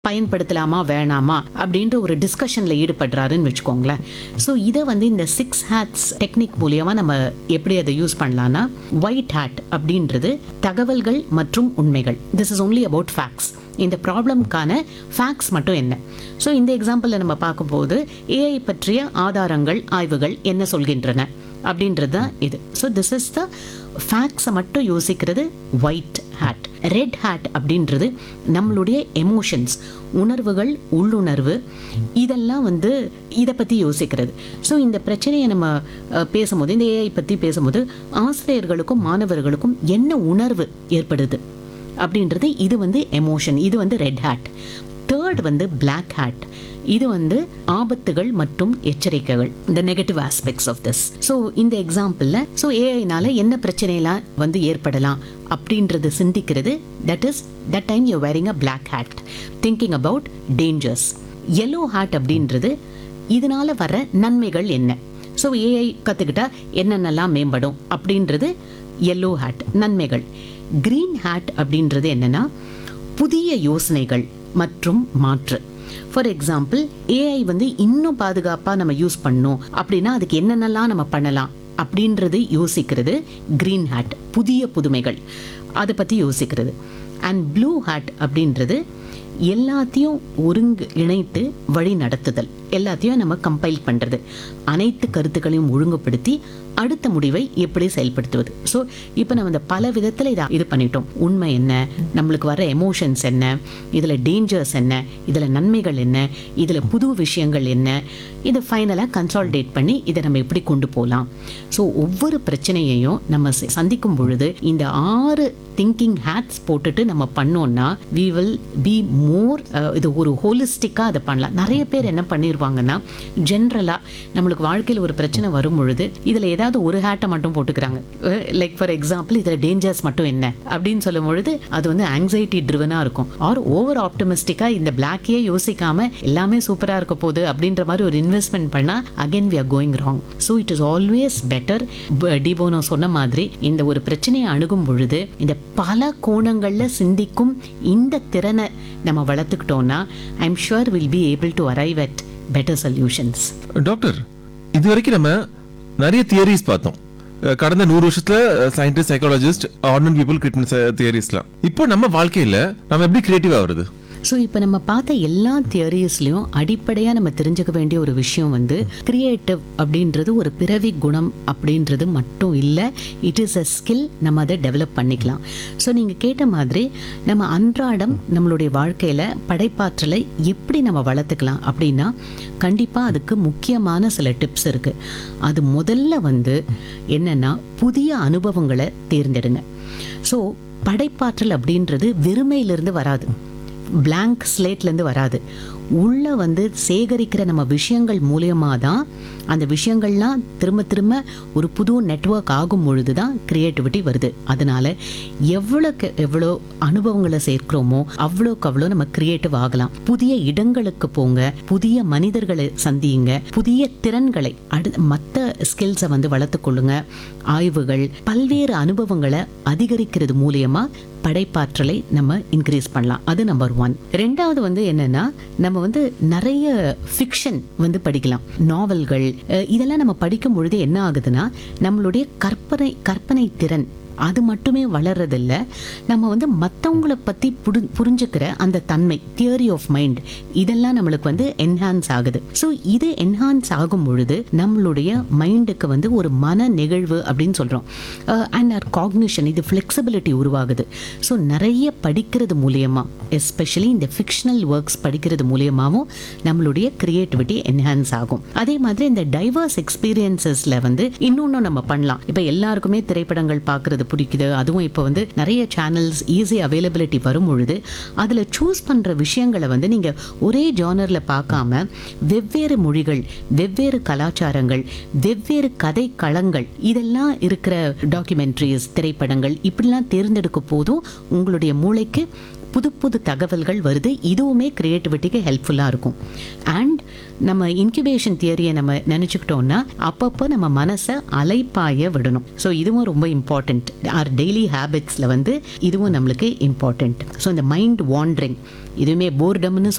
பயன்படுத்தலாமா வேணாமா அப்படின்ற ஒரு டிஸ்கஷன்ல ஈடுபடுறாருன்னு வச்சுக்கோங்களேன். ஸோ இதை வந்து இந்த 6 ஹேட்ஸ் டெக்னிக் மூலியமா நம்ம எப்படி அதை யூஸ் பண்ணலாம்னா, ஒயிட் ஹேட் அப்படின்றது தகவல்கள் மற்றும் உண்மைகள். This is only about facts. இந்த ப்ராப்ளம்கான ஃபேக்ட்ஸ் மட்டும் என்ன. ஸோ இந்த எக்ஸாம்பிளில் நம்ம பார்க்கும்போது ஏஐ பற்றிய ஆதாரங்கள், ஆய்வுகள் என்ன சொல்கின்றன அப்படின்றது தான் இது. ஸோ திஸ் இஸ் த ஃபேக்ட்ஸை மட்டும் யோசிக்கிறது ஒயிட் ஹேட். ரெட் ஹேட் அப்படின்றது நம்மளுடைய எமோஷன்ஸ், உணர்வுகள், உள்ளுணர்வு, இதெல்லாம் வந்து இதை பற்றி யோசிக்கிறது. ஸோ இந்த பிரச்சனையை நம்ம பேசும்போது, இந்த ஏஐ பற்றி பேசும்போது ஆசிரியர்களுக்கும் மாணவர்களுக்கும் என்ன உணர்வு ஏற்படுது அப்படின்றது இது வந்து எமோஷன். இது வந்து ரெட் ஹேட். தேர்ட் வந்து பிளாக் ஹேட். இது வந்து ஆபத்துகள் மற்றும் எச்சரிக்கைகள், the negative aspects of this. So இந்த எக்ஸாம்பிளில் ஸோ ஏஐனால என்ன பிரச்சனைலாம் வந்து ஏற்படலாம் அப்படின்றது சிந்திக்கிறது. that time you're wearing a black hat, thinking about dangers. yellow hat அப்படின்றது இதனால வர நன்மைகள் என்ன. ஸோ ஏஐ கற்றுக்கிட்டா என்னென்னலாம் மேம்படும் அப்படின்றது yellow hat, நன்மைகள். green hat அப்படின்றது என்னன்னா புதிய யோசனைகள் மற்றும் மாற்று. ஃபார் எக்ஸாம்பிள், ஏஐ வந்து இன்னும் பாதுகாப்பாக நம்ம யூஸ் பண்ணணும் அப்படின்னா அதுக்கு என்னென்னலாம் நம்ம பண்ணலாம் அப்படின்றது யோசிக்கிறது கிரீன் ஹேட். புதிய புதுமைகள் அதை பற்றி யோசிக்கிறது. அண்ட் ப்ளூ ஹேட் அப்படின்றது எல்லாத்தையும் ஒருங்கு இணைத்து வழி நடத்துதல், எல்லாத்தையும் நம்ம கம்பைல் பண்ணுறது, அனைத்து கருத்துக்களையும் ஒழுங்குபடுத்தி அடுத்த முடிவை எப்படி செயல்படுத்துவது. ஸோ இப்போ நம்ம இந்த பல விதத்தில் இது பண்ணிட்டோம். உண்மை என்ன, நம்மளுக்கு வர எமோஷன்ஸ் என்ன, இதில் டேஞ்சர்ஸ் என்ன, இதில் நன்மைகள் என்ன, இதில் புது விஷயங்கள் என்ன, இதை ஃபைனலாக கன்சால்டேட் பண்ணி இதை நம்ம எப்படி கொண்டு போகலாம். ஸோ ஒவ்வொரு பிரச்சனையையும் நம்ம சந்திக்கும் பொழுது இந்த 6 திங்கிங் ஹேட்ஸ் போட்டுட்டு நம்ம பண்ணோம்னா we will be more இது ஒரு ஹோலிஸ்டிக்காக அதை பண்ணலாம். நிறைய பேர் என்ன பண்ணிடுவாங்கன்னா, ஜென்ரலாக நம்மளுக்கு வாழ்க்கையில் ஒரு பிரச்சனை வரும் பொழுது இதில் ஏதாவது ஒரு ஹேட்டை மட்டும் போட்டுக்கிறாங்க. லைக் ஃபார் எக்ஸாம்பிள், இதில் டேஞ்சர்ஸ் மட்டும் என்ன அப்படின்னு சொல்லும் பொழுது அது வந்து ஆங்ஸைட்டி ட்ரிவனாக இருக்கும். ஆர் ஓவர் ஆப்டமிஸ்டிக்காக இந்த பிளாக்கையே யோசிக்காம எல்லாமே சூப்பராக இருக்க போகுது அப்படின்ற மாதிரி ஒரு இன்வெஸ்ட்மெண்ட் பண்ணால் again we are going wrong. So it is always better. டிபோனோ சொன்ன மாதிரி இந்த ஒரு பிரச்சனையை அணுகும் பொழுது இந்த பல கோணங்களில் சிந்திக்கும் இந்த திறனை நம்ம வளர்த்துக்கிட்டோம்னா I am sure will be able to arrive at better solutions. Doctor, இது வரைக்கும் நம்ம நிறைய தியரிஸ் பார்த்தோம். கடந்த 100 வருஷத்துல சயின்டிஸ்ட், சைக்காலஜிஸ்ட், ஆர்டினரி பீப்புள் கிட்ட தியரிஸ்லாம். இப்போ நம்ம வாழ்க்கையில நம்ம எப்படி கிரியேட்டிவா வருது? ஸோ இப்போ நம்ம பார்த்த எல்லா தியரிஸ்லையும் அடிப்படையாக நம்ம தெரிஞ்சுக்க வேண்டிய ஒரு விஷயம் வந்து கிரியேட்டிவ் அப்படின்றது ஒரு பிறவி குணம் அப்படின்றது மட்டும் இல்லை. It is a skill. நம்ம அதை டெவலப் பண்ணிக்கலாம். ஸோ நீங்கள் கேட்ட மாதிரி நம்ம அன்றாடம் நம்மளுடைய வாழ்க்கையில் படைப்பாற்றலை எப்படி நம்ம வளர்த்துக்கலாம் அப்படின்னா கண்டிப்பாக அதுக்கு முக்கியமான சில டிப்ஸ் இருக்குது. அது முதல்ல வந்து என்னென்னா, புதிய அனுபவங்களை தேர்ந்தெடுங்க. ஸோ படைப்பாற்றல் அப்படின்றது வெறுமையிலிருந்து வராது, பிளாங்க் ஸ்லேட்லேருந்து வராது. உள்ளே வந்து சேகரிக்கிற நம்ம விஷயங்கள் மூலியமாக தான் அந்த விஷயங்கள்லாம் திரும்ப திரும்ப ஒரு புது நெட்வொர்க் ஆகும் பொழுது தான் க்ரியேட்டிவிட்டி வருது. அதனால் எவ்வளோக்கு எவ்வளோ அனுபவங்களை சேர்க்கிறோமோ அவ்வளோக்கு அவ்வளோ நம்ம க்ரியேட்டிவ் ஆகலாம். புதிய இடங்களுக்கு போங்க, புதிய மனிதர்களை சந்தியுங்க, புதிய திறன்களை மற்ற ஸ்கில்ஸை வந்து வளர்த்துக்கொள்ளுங்க. ஆய்வுகள், பல்வேறு அனுபவங்களை அதிகரிக்கிறது மூலியமாக படைப்பாற்றலை நம்ம இன்க்ரீஸ் பண்ணலாம். அது நம்பர் 1. ரெண்டாவது வந்து என்னன்னா, நம்ம வந்து நிறைய ஃபிக்ஷன் வந்து படிக்கலாம். நாவல்கள் இதெல்லாம் நம்ம படிக்கும் பொழுது என்ன ஆகுதுன்னா, நம்மளுடைய கற்பனை திறன் அது மட்டுமே வளர்றதில்ல, நம்ம வந்து மற்றவங்களை பற்றி புரிஞ்சுக்கிற அந்த தன்மை, தியரி ஆஃப் மைண்ட், இதெல்லாம் நம்மளுக்கு வந்து என்ஹான்ஸ் ஆகுது. ஸோ இது என்ஹான்ஸ் ஆகும் பொழுது நம்மளுடைய மைண்டுக்கு வந்து ஒரு மன நிகழ்வு அப்படின்னு சொல்கிறோம். அண்ட் ஆர் காக்னிஷன், இது ஃப்ளெக்சிபிலிட்டி உருவாகுது. ஸோ நிறைய படிக்கிறது மூலியமாக, எஸ்பெஷலி இந்த ஃபிக்ஷனல் ஒர்க்ஸ் படிக்கிறது மூலியமாகவும் நம்மளுடைய கிரியேட்டிவிட்டி என்ஹான்ஸ் ஆகும். அதே மாதிரி இந்த டைவர்ஸ் எக்ஸ்பீரியன்சஸில் வந்து இன்னொன்று நம்ம பண்ணலாம். இப்போ எல்லாருக்குமே திரைப்படங்கள் பார்க்குறது பிடிக்குது. அதுவும் இப்போ வந்து நிறைய சேனல்ஸ் ஈஸி அவைலபிலிட்டி வரும் பொழுது அதில் சூஸ் பண்ணுற விஷயங்களை வந்து நீங்கள் ஒரே ஜானரில் பார்க்காம வெவ்வேறு மொழிகள், வெவ்வேறு கலாச்சாரங்கள், வெவ்வேறு கதை களங்கள் இதெல்லாம் இருக்கிற டாக்குமெண்ட்ரிஸ், திரைப்படங்கள் இப்படிலாம் தேர்ந்தெடுக்க போதும் உங்களுடைய மூளைக்கு புது புது தகவல்கள் வருது. இதுவுமே கிரியேட்டிவிட்டிக்கு ஹெல்ப்ஃபுல்லாக இருக்கும். அண்ட் நம்ம இன்குபேஷன் தியரியை நம்ம நினச்சிக்கிட்டோம்னா அப்பப்போ நம்ம மனசை அலைப்பாய விடணும். ஸோ இதுவும் ரொம்ப இம்பார்ட்டண்ட். ஆர் டெய்லி ஹேபிட்ஸில் வந்து இதுவும் நம்மளுக்கு இம்பார்ட்டண்ட். ஸோ இந்த மைண்ட் வாண்டரிங், இதுவுமே போர்டம்னு